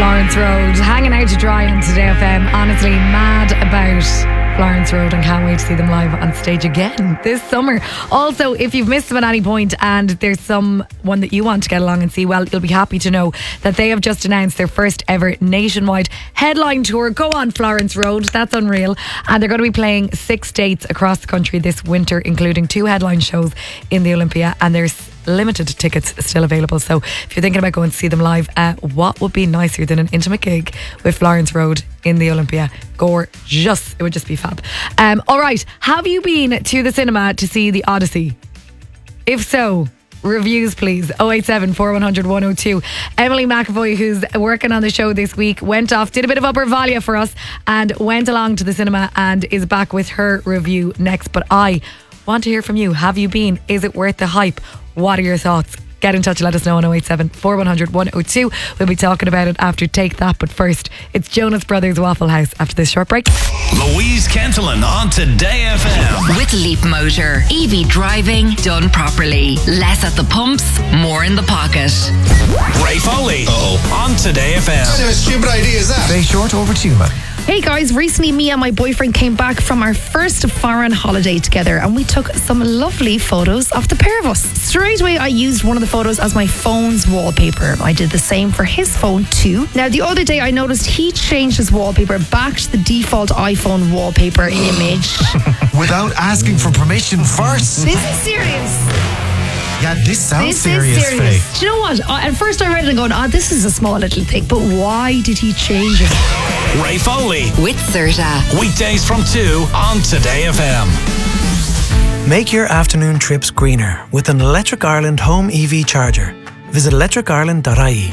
Florence Road, hanging out to dry on Today FM. Honestly, mad about Florence Road and can't wait to see them live on stage again this summer. Also, if you've missed them at any point and there's someone that you want to get along and see, well, you'll be happy to know that they have just announced their first ever nationwide headline tour. Go on, Florence Road, that's unreal. And they're going to be playing 6 dates across the country this winter, including 2 headline shows in the Olympia, and there's limited tickets still available. So if you're thinking about going to see them live, what would be nicer than an intimate gig with Florence Road in the Olympia? Gorgeous. It would just be fab. Alright, have you been to the cinema to see The Odyssey? If so, reviews please. 087 4100 102. Emily McAvoy, who's working on the show this week, went off, did a bit of Upper Valia for us and went along to the cinema and is back with her review next. But I want to hear from you. Have you been? Is it worth the hype? What are your thoughts? Get in touch, let us know on 087 4100 102. We'll be talking about it after Take That, but first it's Jonas Brothers Waffle House after this short break. Louise Kentelin on Today FM. With Leap Motor. EV driving done properly. Less at the pumps, more in the pocket. Ray Foley on Today FM. What kind of a stupid idea is that? Very short, over to you, man. Hey guys, recently me and my boyfriend came back from our first foreign holiday together and we took some lovely photos of the pair of us. Straight away I used one of the photos as my phone's wallpaper. I did the same for his phone too. Now the other day I noticed he changed his wallpaper back to the default iPhone wallpaper image. Without asking for permission first. This is serious. Yeah, this sounds serious, Faye. Do you know what? At first I read it and going, this is a small little thing, but why did he change it? Ray Foley. With Serta. Weekdays from 2 on Today FM. Make your afternoon trips greener with an Electric Ireland home EV charger. Visit electricireland.ie.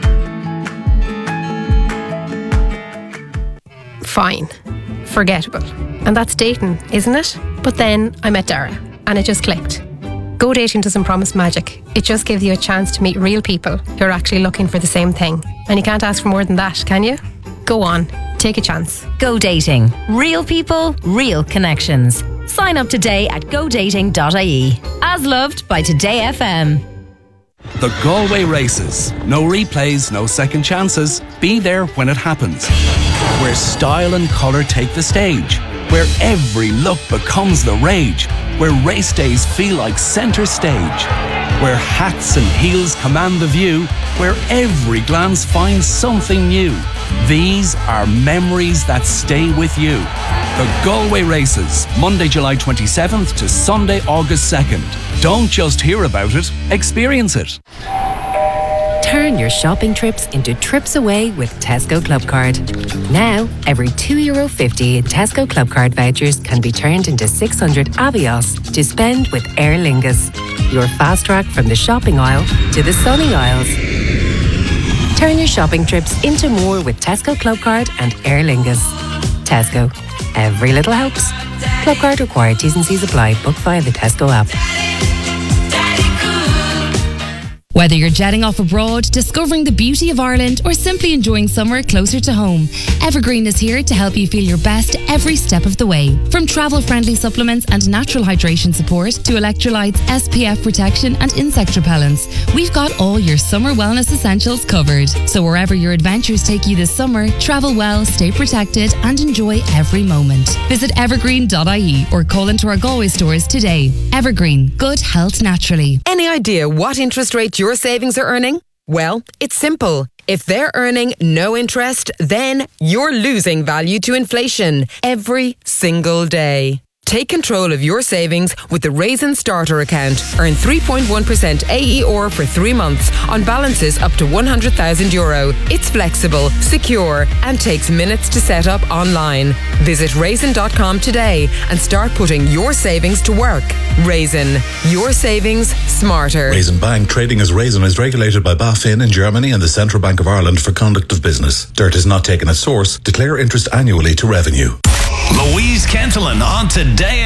Fine. Forgettable. And that's dating, isn't it? But then I met Dara and it just clicked. Go Dating doesn't promise magic. It just gives you a chance to meet real people who are actually looking for the same thing. And you can't ask for more than that, can you? Go on, take a chance. Go Dating. Real people, real connections. Sign up today at godating.ie. As loved by Today FM. The Galway Races. No replays, no second chances. Be there when it happens. Where style and colour take the stage. Where every look becomes the rage. Where race days feel like centre stage. Where hats and heels command the view. Where every glance finds something new. These are memories that stay with you. The Galway Races, Monday, July 27th to Sunday, August 2nd. Don't just hear about it, experience it. Turn your shopping trips into trips away with Tesco Clubcard. Now, every €2.50 in Tesco Clubcard vouchers can be turned into 600 Avios to spend with Aer Lingus. Your fast track from the shopping aisle to the sunny aisles. Turn your shopping trips into more with Tesco Clubcard and Aer Lingus. Tesco. Every little helps. Clubcard required. T's and C's apply. Book via the Tesco app. Whether you're jetting off abroad, discovering the beauty of Ireland, or simply enjoying summer closer to home, Evergreen is here to help you feel your best every step of the way. From travel-friendly supplements and natural hydration support to electrolytes, SPF protection and insect repellents, we've got all your summer wellness essentials covered. So wherever your adventures take you this summer, travel well, stay protected and enjoy every moment. Visit evergreen.ie or call into our Galway stores today. Evergreen, good health naturally. Any idea what interest rate your savings are earning? Well, it's simple. If they're earning no interest, then you're losing value to inflation every single day. Take control of your savings with the Raisin Starter account. Earn 3.1% AER for 3 months on balances up to €100,000. It's flexible, secure, and takes minutes to set up online. Visit raisin.com today and start putting your savings to work. Raisin, your savings smarter. Raisin Bank, trading as Raisin, is regulated by BaFin in Germany and the Central Bank of Ireland for conduct of business. Dirt is not taken at source. Declare interest annually to revenue. Louise Kentelin on Today